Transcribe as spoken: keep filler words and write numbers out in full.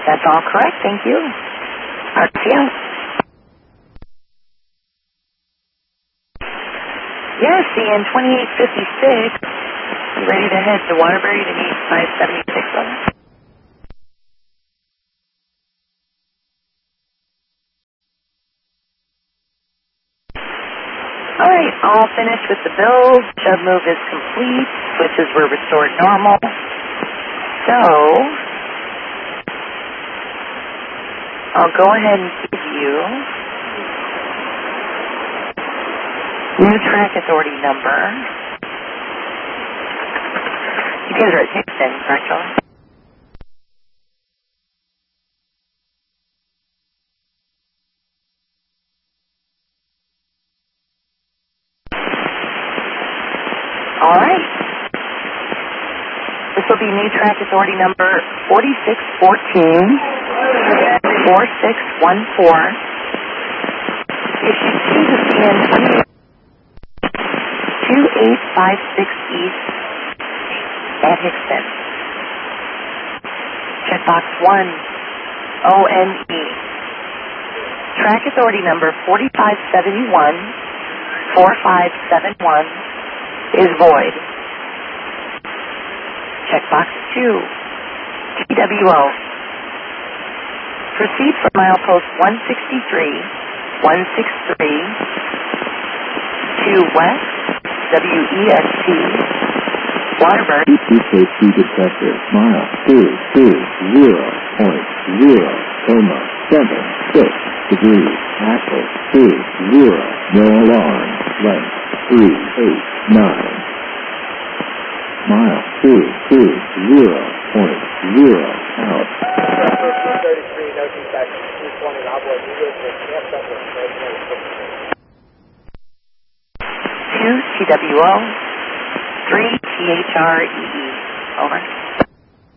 That's all correct. Thank you. R T O. Yes, C N twenty-eight fifty-six. Ready to head to Waterbury to meet five seventy-six. All right, all finished with the bills. Shove move is complete. Switches were restored normal. So, I'll go ahead and give you new track authority number. You guys are at Nixon, correct, Charlie? All right. This will be new track authority number forty-six fourteen, forty-six fourteen. Issued to the C N twenty-eight fifty-six East at Hickson. Checkbox one, O N E. Track authority number forty-five seventy-one, forty-five seventy-one is void. Checkbox two, T W O. Proceed from milepost one sixty-three, one sixty-three to west, W E S T, Waterbury. Safety detector, mile two two zero point zero, comma seven six degrees, axle two zero, no alarm, length three eight nine. Mile two two zero point zero out. thirty-three, no defect, two twenty, operate, you go to the camp center, two T W O, three T H R E E. Over.